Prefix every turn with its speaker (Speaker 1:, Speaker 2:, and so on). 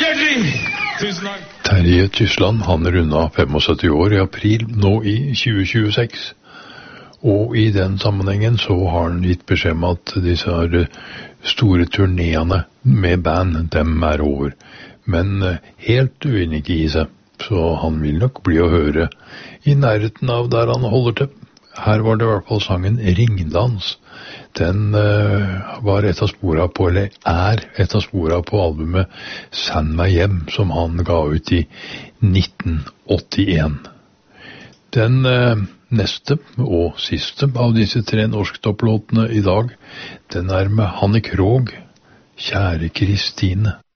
Speaker 1: hjertelig! Tusen takk.
Speaker 2: Terje Tysland, han rundet 75 år i april, nå i 2026. Og i den sammenhengen så har han gitt beskjed om at disse store turnéene med band, dem er over. Men helt uenig i seg, så han vil nok bli å høre i nærheten av der han holder til. Her var det i hvert fall sangen Ringdans. Den var et av sporene på, eller er et av sporene på albumet Send meg hjem, som han ga ut i 1981. Den neste og siste av disse 3 norsktopplåtene i dag, den er med Hanne Krogh, Kjære Kristine.